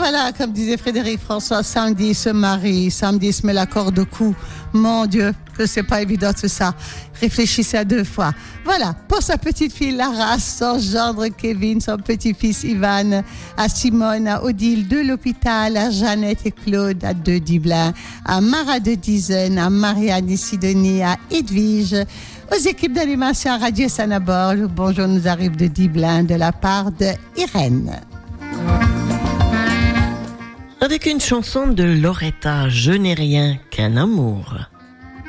voilà, comme disait Frédéric François, samedi il se marie, samedi il se met la corde au cou. Mon Dieu, que c'est pas évident tout ça. Réfléchissez à 2 fois. Voilà, pour sa petite fille Lara, son gendre Kevin, son petit-fils Ivan, à Simone, à Odile de l'hôpital, à Jeannette et Claude, à 2 Diblin, à Mara de Dizen, à Marianne et Sidonie, à Edwige, aux équipes d'animation à Radio Sanabor. Le bonjour nous arrive de Diblin de la part de Irène. Avec une chanson de Loretta, Je n'ai rien qu'un amour.